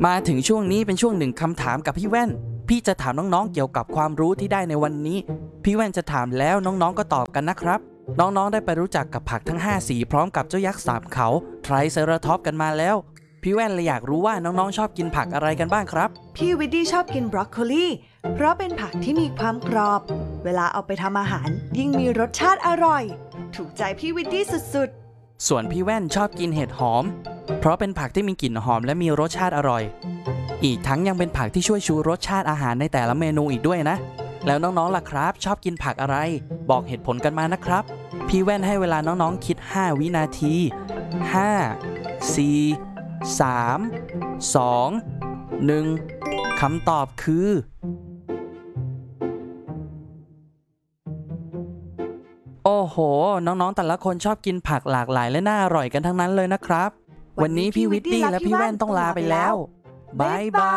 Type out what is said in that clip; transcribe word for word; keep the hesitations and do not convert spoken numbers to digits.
มาถึงช่วงนี้เป็นช่วงหนึ่งคำถามกับพี่แว่นพี่จะถามน้องๆเกี่ยวกับความรู้ที่ได้ในวันนี้พี่แว่นจะถามแล้วน้องๆก็ตอบกันนะครับน้องๆได้ไปรู้จักกับผักทั้งห้าสีพร้อมกับเจ้ายักษ์สามเขาไทรเซราทอปส์กันมาแล้วพี่แว่นเลยอยากรู้ว่าน้องๆชอบกินผักอะไรกันบ้างครับพี่วิดดี้ชอบกินบรอกโคลีเพราะเป็นผักที่มีความกรอบเวลาเอาไปทำอาหารยิ่งมีรสชาติอร่อยถูกใจพี่วิดดี้สุดๆส่วนพี่แว่นชอบกินเห็ดหอมเพราะเป็นผักที่มีกลิ่นหอมและมีรสชาติอร่อยอีกทั้งยังเป็นผักที่ช่วยชูรสชาติอาหารในแต่ละเมนูอีกด้วยนะแล้วน้องๆล่ะครับชอบกินผักอะไรบอกเหตุผลกันมานะครับพี่แว่นให้เวลาน้องๆคิดห้าวินาทีห้า สี่ สาม สอง หนึ่งคำตอบคือโอ้โหน้องๆแต่ละคนชอบกินผักหลากหลายและน่าอร่อยกันทั้งนั้นเลยนะครับวันนี้พี่วิดดี้และพี่แว่นต้องลาไปแล้วบ๊ายบาย